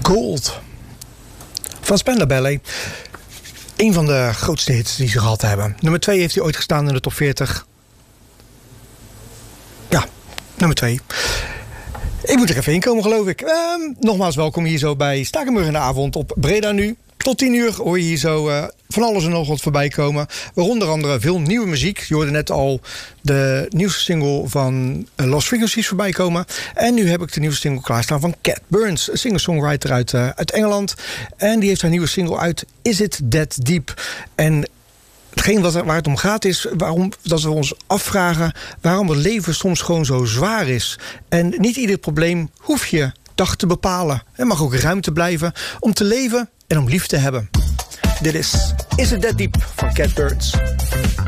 Gold van Spandau Ballet. Een van de grootste hits die ze gehad hebben. Nummer 2 heeft hij ooit gestaan in de top 40. Ja, nummer 2. Ik moet er even inkomen, geloof ik. Nogmaals welkom hier zo bij Stakenburg in de avond op Breda Nu. Tot 10 uur hoor je hier zo van alles en nog wat voorbij komen. Onder andere veel nieuwe muziek. Je hoorde net al de nieuwste single van Lost Frequencies voorbij komen. En nu heb ik de nieuwste single klaarstaan van Cat Burns. Een singer-songwriter uit Engeland. En die heeft haar nieuwe single uit Is It That Deep. En hetgeen waar het om gaat is dat we ons afvragen waarom het leven soms gewoon zo zwaar is. En niet ieder probleem hoef je dag te bepalen. Er mag ook ruimte blijven om te leven en om lief te hebben. Dit is It That Deep van Cat Burns.